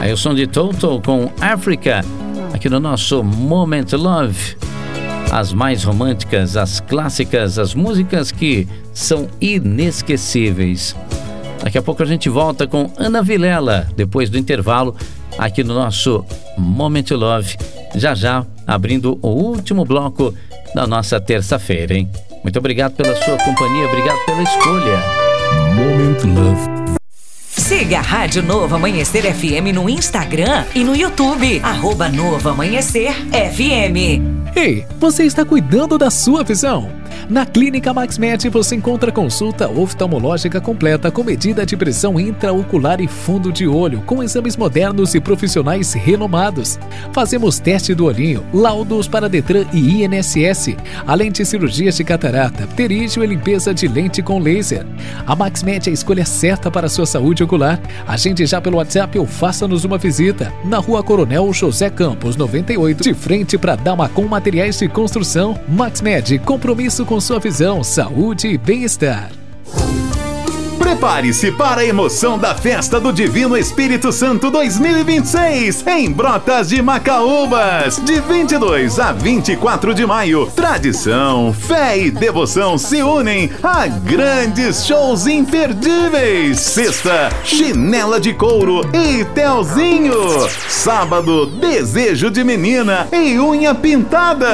Aí o som de Toto com Africa, aqui no nosso Moment Love. As mais românticas, as clássicas, as músicas que são inesquecíveis. Daqui a pouco a gente volta com Ana Vilela, depois do intervalo, aqui no nosso Moment Love. Já abrindo o último bloco da nossa terça-feira, hein? Muito obrigado pela sua companhia, obrigado pela escolha. Moment Love. Siga a Rádio Novo Amanhecer FM no Instagram e no YouTube, @Novo Amanhecer FM. Ei, você está cuidando da sua visão? Na Clínica MaxMed você encontra consulta oftalmológica completa com medida de pressão intraocular e fundo de olho, com exames modernos e profissionais renomados. Fazemos teste do olhinho, laudos para Detran e INSS, além de cirurgias de catarata, pterígio e limpeza de lente com laser. A MaxMed é a escolha certa para a sua saúde ocular. Agende já pelo WhatsApp ou faça-nos uma visita. Na Rua Coronel José Campos, 98, de frente para Damacom Materiais de Construção. MaxMed, compromisso com sua visão, saúde e bem-estar. Prepare-se para a emoção da Festa do Divino Espírito Santo 2026 em Brotas de Macaúbas, de 22 a 24 de maio. Tradição, fé e devoção se unem a grandes shows imperdíveis. Sexta, Chinela de Couro e Telzinho. Sábado, Desejo de Menina e Unha Pintada.